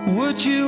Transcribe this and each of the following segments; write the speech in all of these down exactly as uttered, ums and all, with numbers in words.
Would you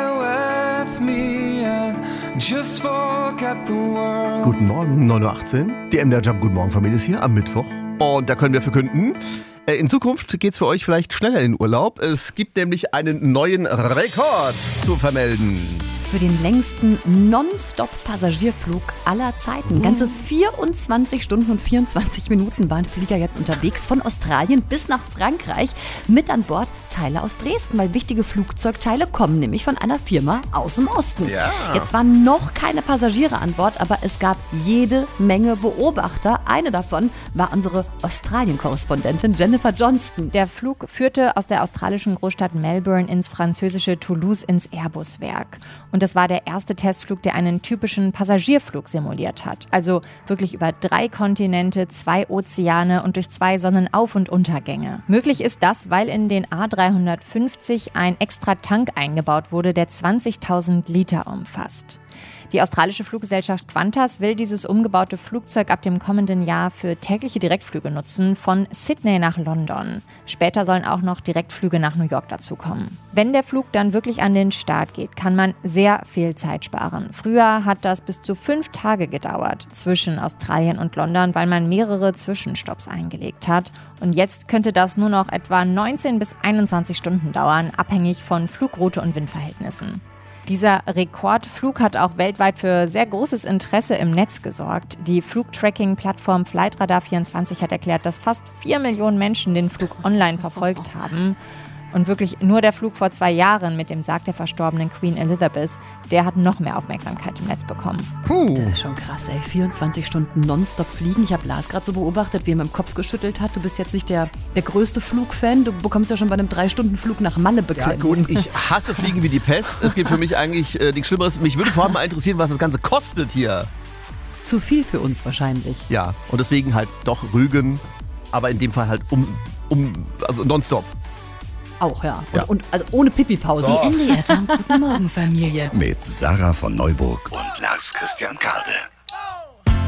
lie with me and just forget the world? Guten Morgen, neun Uhr achtzehn. Die M D R Jump Guten Morgen Familie ist hier am Mittwoch. Und da können wir verkünden, in Zukunft geht's für euch vielleicht schneller in den Urlaub. Es gibt nämlich einen neuen Rekord zu vermelden. Für den längsten Non-Stop-Passagierflug aller Zeiten. Ganze vierundzwanzig Stunden und vierundzwanzig Minuten waren Flieger jetzt unterwegs von Australien bis nach Frankreich. Mit an Bord Teile aus Dresden, weil wichtige Flugzeugteile kommen nämlich von einer Firma aus dem Osten. Ja. Jetzt waren noch keine Passagiere an Bord, aber es gab jede Menge Beobachter. Eine davon war unsere Australien-Korrespondentin Jennifer Johnston. Der Flug führte aus der australischen Großstadt Melbourne ins französische Toulouse ins Airbus-Werk. Und das war der erste Testflug, der einen typischen Passagierflug simuliert hat. Also wirklich über drei Kontinente, zwei Ozeane und durch zwei Sonnenauf- und Untergänge. Möglich ist das, weil in den A dreihundertfünfzig ein extra Tank eingebaut wurde, der zwanzigtausend Liter umfasst. Die australische Fluggesellschaft Qantas will dieses umgebaute Flugzeug ab dem kommenden Jahr für tägliche Direktflüge nutzen, von Sydney nach London. Später sollen auch noch Direktflüge nach New York dazukommen. Wenn der Flug dann wirklich an den Start geht, kann man sehr viel Zeit sparen. Früher hat das bis zu fünf Tage gedauert zwischen Australien und London, weil man mehrere Zwischenstopps eingelegt hat. Und jetzt könnte das nur noch etwa neunzehn bis einundzwanzig Stunden dauern, abhängig von Flugroute und Windverhältnissen. Dieser Rekordflug hat auch weltweit für sehr großes Interesse im Netz gesorgt. Die Flugtracking-Plattform Flightradar vierundzwanzig hat erklärt, dass fast vier Millionen Menschen den Flug online verfolgt haben. Und wirklich nur der Flug vor zwei Jahren mit dem Sarg der verstorbenen Queen Elizabeth, der hat noch mehr Aufmerksamkeit im Netz bekommen. Puh. Das ist schon krass, ey. vierundzwanzig Stunden nonstop fliegen. Ich habe Lars gerade so beobachtet, wie er mit dem Kopf geschüttelt hat. Du bist jetzt nicht der, der größte Flugfan. Du bekommst ja schon bei einem drei Stunden Flug nach Malle beklemmt. Ja gut, ich hasse Fliegen wie die Pest. Es gibt für mich eigentlich äh, nichts Schlimmeres. Mich würde vor allem mal interessieren, was das Ganze kostet hier. Zu viel für uns wahrscheinlich. Ja, und deswegen halt doch Rügen, aber in dem Fall halt um, um also nonstop. Auch, ja. Und, ja. und also ohne Pipi-Pause. Die M D R Jump Guten Morgen Familie. Mit Sarah von Neuburg und Lars Christian Kade.